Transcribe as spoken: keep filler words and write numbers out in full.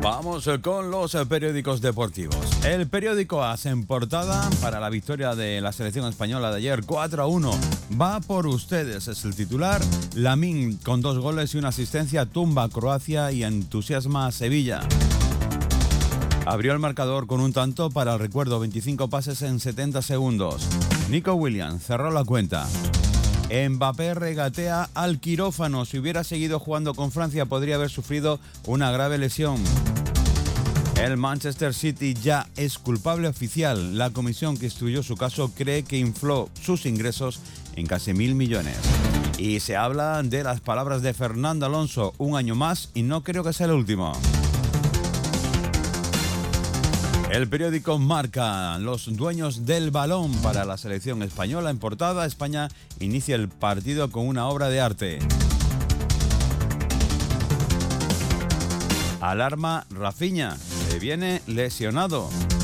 Vamos con los periódicos deportivos. El periódico A S en portada para la victoria de la selección española de ayer cuatro a uno. Va por ustedes, es el titular. Lamine con dos goles y una asistencia tumba a Croacia y entusiasma a Sevilla. Abrió el marcador con un tanto para el recuerdo, veinticinco pases en setenta segundos. Nico Williams cerró la cuenta. Mbappé regatea al quirófano. Si hubiera seguido jugando con Francia podría haber sufrido una grave lesión. El Manchester City ya es culpable oficial. La comisión que instruyó su caso cree que infló sus ingresos en casi mil millones. Y se habla de las palabras de Fernando Alonso, un año más y no creo que sea el último. El periódico Marca, los dueños del balón para la selección española en portada. España inicia el partido con una obra de arte. Alarma Rafinha, se viene lesionado.